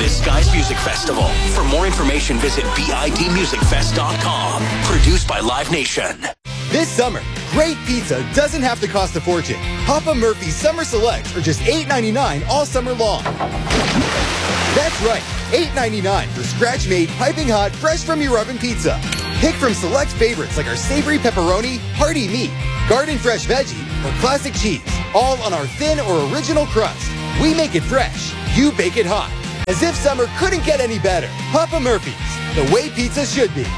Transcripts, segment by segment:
Skies Music Festival. For more information, visit bidmusicfest.com. Produced by Live Nation. This summer, great pizza doesn't have to cost a fortune. Papa Murphy's Summer Selects are just $8.99 all summer long. That's right, $8.99 for scratch-made, piping hot, fresh from your oven pizza. Pick from select favorites like our savory pepperoni, hearty meat, garden fresh veggie, or classic cheese, all on our thin or original crust. We make it fresh, you bake it hot. As if summer couldn't get any better. Papa Murphy's, the way pizza should be.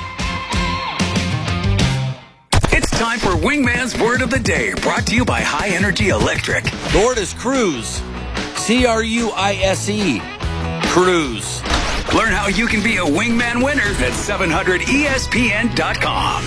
It's time for Wingman's Word of the Day, brought to you by High Energy Electric. The word is cruise. C-R-U-I-S-E. Cruise. Learn how you can be a Wingman winner at 700ESPN.com.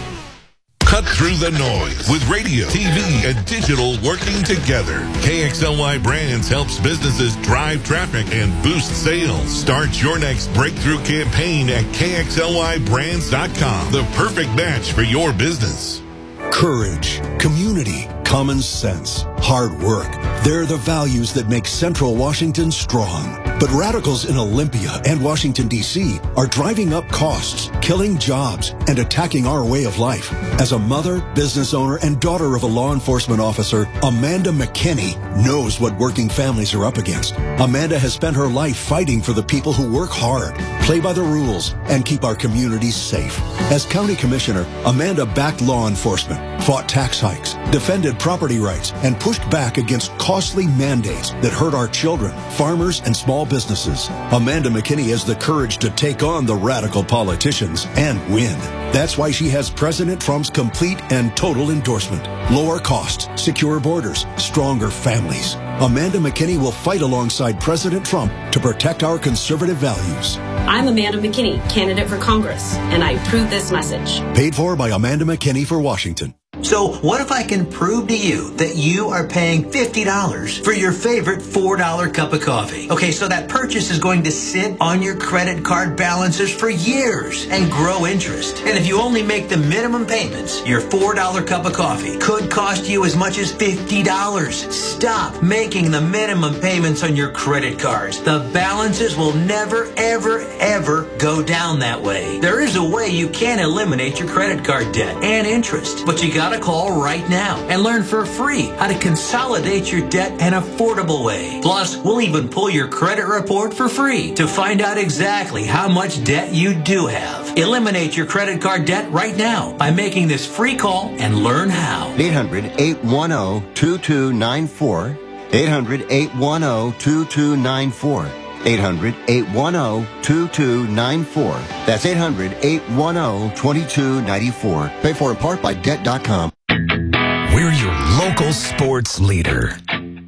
Cut through the noise with radio, TV, and digital working together. KXLY Brands helps businesses drive traffic and boost sales. Start your next breakthrough campaign at KXLYBrands.com. The perfect match for your business. Courage, community, common sense, hard work. They're the values that make Central Washington strong. But radicals in Olympia and Washington, D.C. are driving up costs, killing jobs, and attacking our way of life. As a mother, business owner, and daughter of a law enforcement officer, Amanda McKinney knows what working families are up against. Amanda has spent her life fighting for the people who work hard, play by the rules, and keep our communities safe. As county commissioner, Amanda backed law enforcement, fought tax hikes, defended property rights, and pushed back against costly mandates that hurt our children, farmers, and small businesses. Amanda McKinney has the courage to take on the radical politicians and win. That's why she has President Trump's complete and total endorsement. Lower costs, secure borders, stronger families. Amanda McKinney will fight alongside President Trump to protect our conservative values. I'm Amanda McKinney, candidate for Congress, and I approve this message. Paid for by Amanda McKinney for Washington. So what if I can prove to you that you are paying $50 for your favorite $4 cup of coffee? Okay, so that purchase is going to sit on your credit card balances for years and grow interest. And if you only make the minimum payments, your $4 cup of coffee could cost you as much as $50. Stop making the minimum payments on your credit cards. The balances will never, ever, ever go down that way. There is a way you can eliminate your credit card debt and interest, but you gotta call right now and learn for free how to consolidate your debt an affordable way. Plus, we'll even pull your credit report for free to find out exactly how much debt you do have. Eliminate your credit card debt right now by making this free call and learn how. 800-810-2294. 800-810-2294. 800-810-2294. That's 800-810-2294. Paid for in part by Debt.com. We're your local sports leader.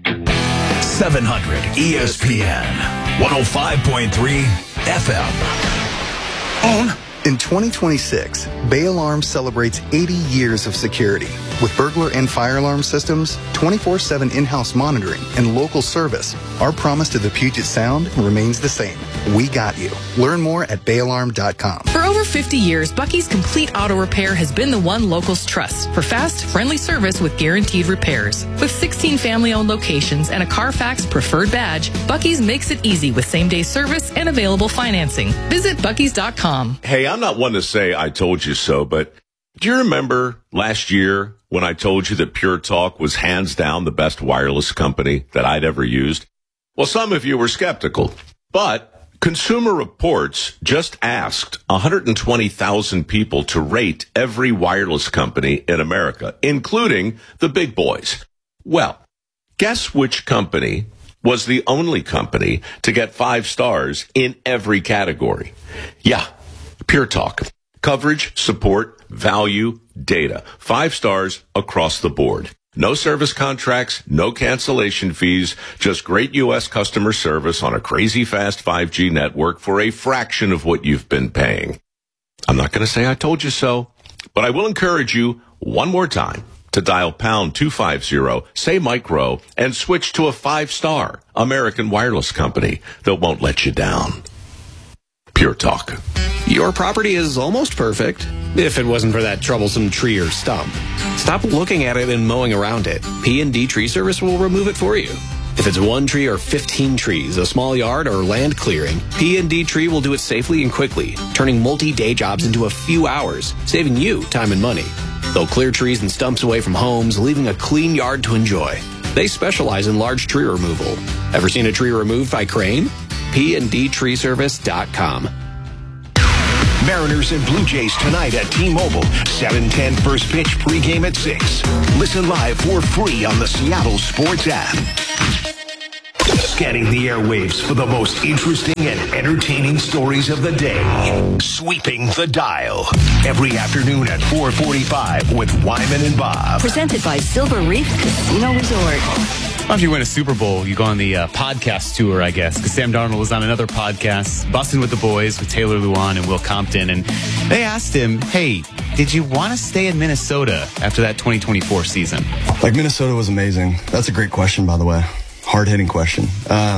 700 ESPN 105.3 FM. On. In 2026, Bay Alarm celebrates 80 years of security. With burglar and fire alarm systems, 24/7 in-house monitoring, and local service, our promise to the Puget Sound remains the same. We got you. Learn more at bayalarm.com. For over 50 years, Bucky's Complete Auto Repair has been the one locals trust for fast, friendly service with guaranteed repairs. With 16 family-owned locations and a Carfax preferred badge, Bucky's makes it easy with same-day service and available financing. Visit Bucky's.com. Hey, I'm not one to say I told you so, but do you remember last year when I told you that Pure Talk was hands down the best wireless company that I'd ever used? Well, some of you were skeptical, but Consumer Reports just asked 120,000 people to rate every wireless company in America, including the big boys. Well, guess which company was the only company to get 5 stars in every category? Yeah, Pure Talk. Coverage, support, value, data. 5 stars across the board. No service contracts, no cancellation fees, just great U.S. customer service on a crazy fast 5G network for a fraction of what you've been paying. I'm not going to say I told you so, but I will encourage you one more time to dial pound 250, say micro, and switch to a 5-star American wireless company that won't let you down. Pure Talk. Your property is almost perfect, if it wasn't for that troublesome tree or stump. Stop looking at it and mowing around it. P&D Tree Service will remove it for you. If it's 1 tree or 15 trees, a small yard or land clearing, P&D Tree will do it safely and quickly, turning multi-day jobs into a few hours, saving you time and money. They'll clear trees and stumps away from homes, leaving a clean yard to enjoy. They specialize in large tree removal. Ever seen a tree removed by crane? PNDTreeservice.com. Mariners and Blue Jays tonight at T-Mobile. 7:10 first pitch pregame at 6. Listen live for free on the Seattle Sports app. Scanning the airwaves for the most interesting and entertaining stories of the day. Sweeping the Dial. Every afternoon at 4:45 with Wyman and Bob. Presented by Silver Reef Casino Resort. After you win a Super Bowl, you go on the podcast tour, I guess, because Sam Darnold was on another podcast, Bussin' with the Boys, with Taylor Lewan and Will Compton, and they asked him, hey, did you want to stay in Minnesota after that 2024 season? Like, Minnesota was amazing. That's a great question, by the way. Hard-hitting question.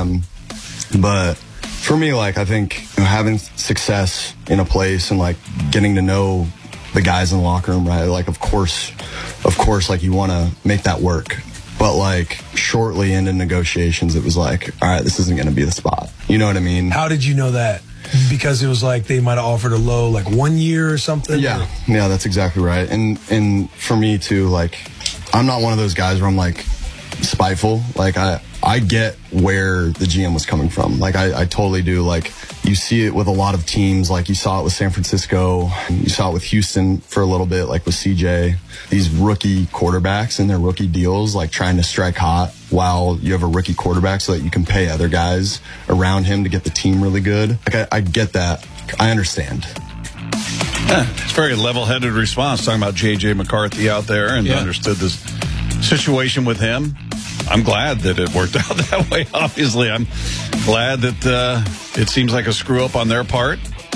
But for me, like, I think having success in a place and, like, getting to know the guys in the locker room, right? Like, of course, like, you want to make that work. But, like, shortly into negotiations, it was like, all right, this isn't going to be the spot. You know what I mean? How did you know that? Because it was like they might have offered a low, like 1 year or something? Yeah, that's exactly right. And for me, too, like, I'm not one of those guys where I'm, like, spiteful. Like, I get where the GM was coming from. Like, I totally do. Like, you see it with a lot of teams. Like, you saw it with San Francisco. You saw it with Houston for a little bit, like with CJ. These rookie quarterbacks and their rookie deals, like trying to strike hot while you have a rookie quarterback so that you can pay other guys around him to get the team really good. Like, I get that. I understand. Yeah, it's a very level-headed response, talking about J.J. McCarthy out there and understood this situation with him. I'm glad that it worked out that way, obviously. I'm glad that it seems like a screw-up on their part,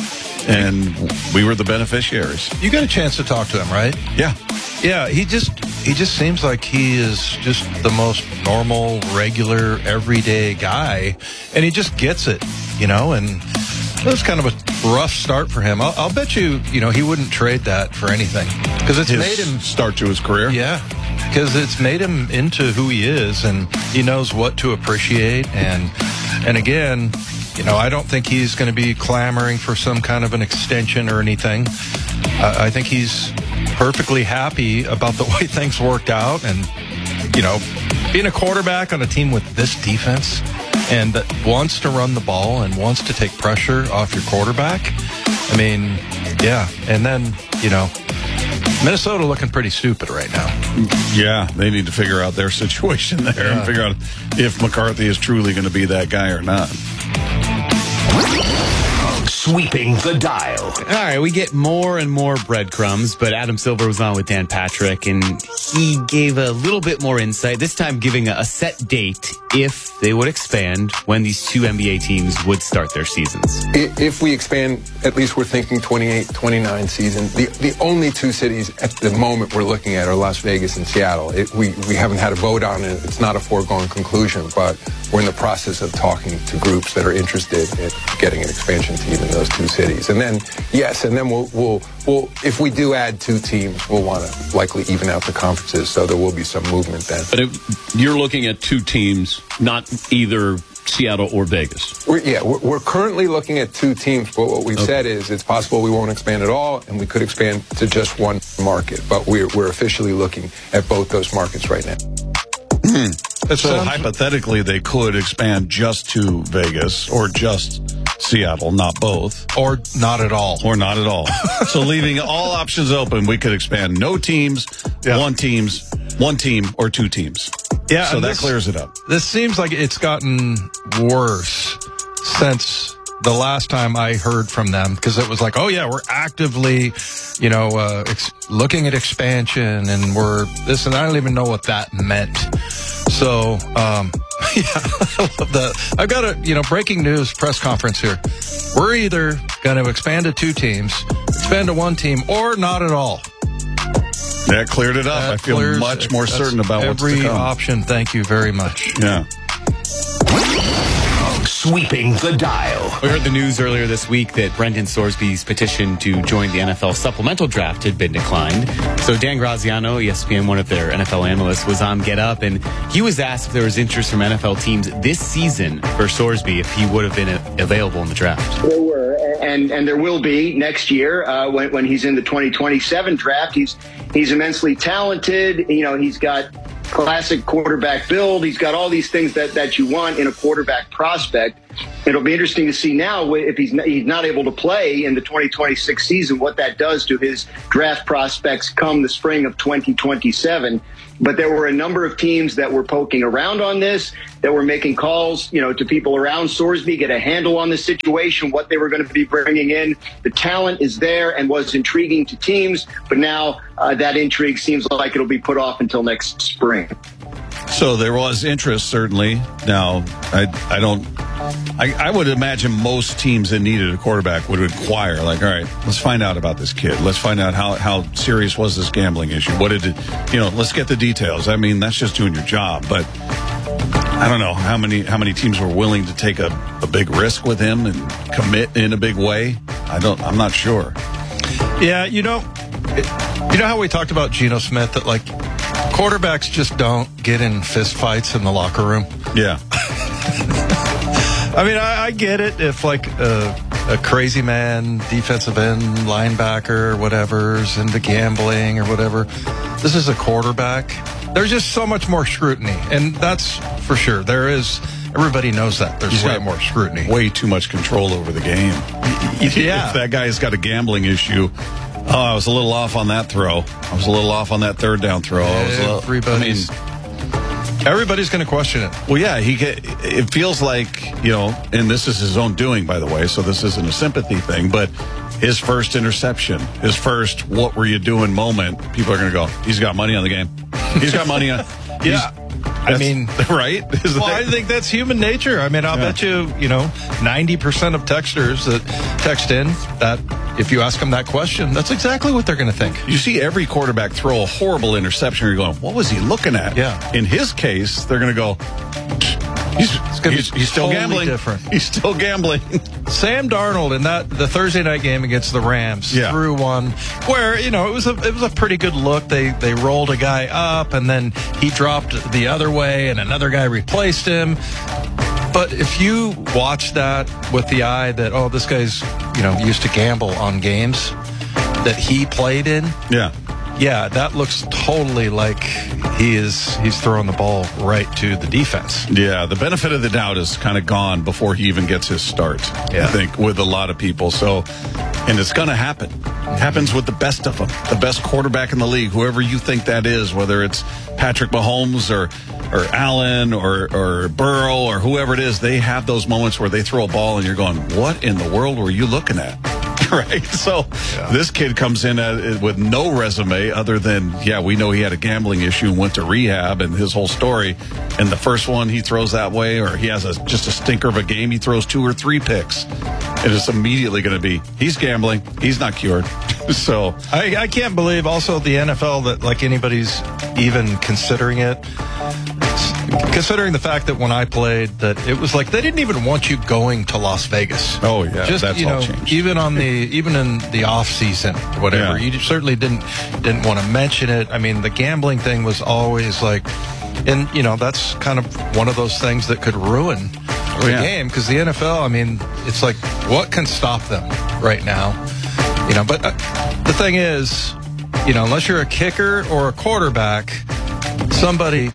and we were the beneficiaries. You got a chance to talk to him, right? Yeah. Yeah, he just seems like he is just the most normal, regular, everyday guy, and he just gets it, you know, and it was kind of a rough start for him. I'll bet you, he wouldn't trade that for anything, because it's made him start to his career. Yeah, because it's made him into who he is, and he knows what to appreciate. And again, I don't think he's going to be clamoring for some kind of an extension or anything. I think he's perfectly happy about the way things worked out, and being a quarterback on a team with this defense and that wants to run the ball and wants to take pressure off your quarterback. I mean, yeah. And then, Minnesota looking pretty stupid right now. Yeah, they need to figure out their situation there and figure out if McCarthy is truly going to be that guy or not. Sweeping the Dial. All right, we get more and more breadcrumbs, but Adam Silver was on with Dan Patrick, and he gave a little bit more insight, this time giving a set date if they would expand, when these two NBA teams would start their seasons. If we expand, at least we're thinking 28-29 season. The only two cities at the moment we're looking at are Las Vegas and Seattle. We haven't had a vote on it. It's not a foregone conclusion, but we're in the process of talking to groups that are interested in getting an expansion team in those two cities. And then, we'll if we do add two teams, we'll want to likely even out the conferences, so there will be some movement then. But you're looking at two teams, not either Seattle or Vegas. We're currently looking at two teams, but what we've said is it's possible we won't expand at all, and we could expand to just one market. But we're officially looking at both those markets right now. So hypothetically, they could expand just to Vegas or just Seattle, not both. Or not at all. So leaving all options open, we could expand no teams, one team, or two teams. Yeah. So that clears it up. This seems like it's gotten worse since the last time I heard from them, because it was like, oh yeah, we're actively, looking at expansion, and we're this, and I don't even know what that meant. So, I love that. I've got a, breaking news press conference here. We're either going to expand to two teams, expand to one team, or not at all. That cleared it up. I feel much more certain about what's to come. Every option. Thank you very much. Yeah. Sweeping the dial. We heard the news earlier this week that Brendan Sorsby's petition to join the NFL supplemental draft had been declined. So Dan Graziano, ESPN, one of their NFL analysts, was on Get Up, and he was asked if there was interest from NFL teams this season for Sorsby if he would have been available in the draft. There were, and there will be next year when he's in the 2027 draft. He's immensely talented. You know, he's got classic quarterback build. He's got all these things that you want in a quarterback prospect. It'll be interesting to see now if he's not able to play in the 2026 season, what that does to his draft prospects come the spring of 2027. But there were a number of teams that were poking around on this, that were making calls, you know, to people around Sorsby, get a handle on the situation, what they were going to be bringing in. The talent is there and was intriguing to teams, but now that intrigue seems like it'll be put off until next spring. So there was interest, certainly. Now, I would imagine most teams that needed a quarterback would inquire, like, all right, let's find out about this kid. Let's find out how serious was this gambling issue. What did it, you know, let's get the details. I mean, that's just doing your job. But I don't know how many teams were willing to take a big risk with him and commit in a big way. I'm not sure. Yeah, you know how we talked about Geno Smith, that like quarterbacks just don't get in fist fights in the locker room. Yeah. I mean, I get it if like a crazy man, defensive end, linebacker, whatever's into gambling or whatever. This is a quarterback. There's just so much more scrutiny, and that's for sure. There is. Everybody knows that. There's way more scrutiny. Way too much control over the game. Yeah. If that guy's got a gambling issue, I was a little off on that throw. I was a little off on that third down throw. Everybody's going to question it. Well, yeah, it feels like, you know, and this is his own doing, by the way, so this isn't a sympathy thing, but his first interception, his first what were you doing moment, people are going to go, he's got money on the game. He's got money on. Yeah. I mean, right? I think that's human nature. I mean, I'll bet you, 90% of texters that text in that if you ask them that question, that's exactly what they're going to think. You see every quarterback throw a horrible interception. You're going, what was he looking at? Yeah. In his case, they're going to go, he's still totally gambling. Different. He's still gambling. Sam Darnold in the Thursday night game against the Rams threw one where, it was a pretty good look. They rolled a guy up and then he dropped the other way and another guy replaced him. But if you watch that with the eye that, this guy's, used to gamble on games that he played in. Yeah, that looks totally like he's throwing the ball right to the defense. Yeah, the benefit of the doubt is kind of gone before he even gets his start, I think, with a lot of people. So, and it's going to happen. It happens with the best of them, the best quarterback in the league, whoever you think that is, whether it's Patrick Mahomes or Allen or Burrow or whoever it is. They have those moments where they throw a ball and you're going, what in the world were you looking at? Right. So this kid comes in with no resume other than, we know he had a gambling issue and went to rehab and his whole story. And the first one he throws that way, or he has just a stinker of a game, he throws 2 or 3 picks. And it's immediately going to be, he's gambling. He's not cured. So I can't believe also the NFL that like anybody's even considering it. Considering the fact that when I played, that it was like they didn't even want you going to Las Vegas. Oh yeah, just that's all changed. Even in the off season, whatever. You certainly didn't want to mention it. I mean, the gambling thing was always like, and that's kind of one of those things that could ruin the game, because the NFL. I mean, it's like what can stop them right now? But the thing is, unless you're a kicker or a quarterback, somebody.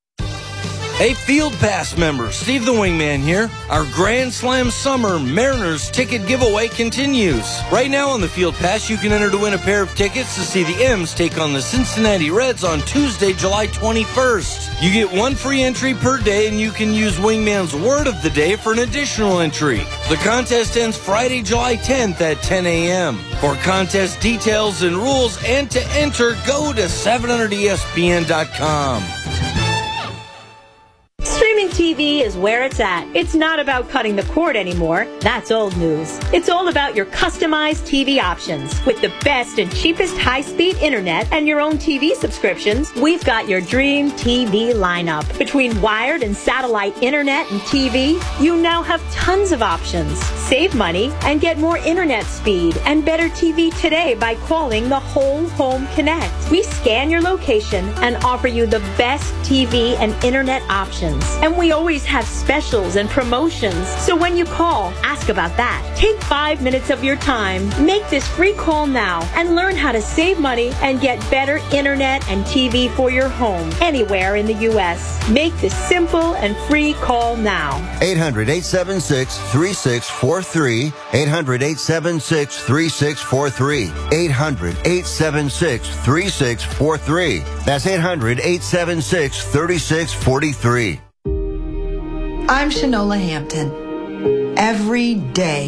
Hey, Field Pass members, Steve the Wingman here. Our Grand Slam Summer Mariners ticket giveaway continues. Right now on the Field Pass, you can enter to win a pair of tickets to see the M's take on the Cincinnati Reds on Tuesday, July 21st. You get 1 free entry per day, and you can use Wingman's Word of the Day for an additional entry. The contest ends Friday, July 10th at 10 a.m. For contest details and rules and to enter, go to 700ESPN.com. Streaming TV TV is where it's at. It's not about cutting the cord anymore. That's old news. It's all about your customized TV options. With the best and cheapest high-speed internet and your own TV subscriptions, we've got your dream TV lineup. Between wired and satellite internet and TV, you now have tons of options. Save money and get more internet speed and better TV today by calling the Whole Home Connect. We scan your location and offer you the best TV and internet options. And we always have specials and promotions. So when you call, ask about that. Take 5 minutes of your time. Make this free call now and learn how to save money and get better internet and TV for your home anywhere in the U.S. Make this simple and free call now. 800-876-3643. 800-876-3643. 800-876-3643. That's 800-876-3643. I'm Shanola Hampton. Every day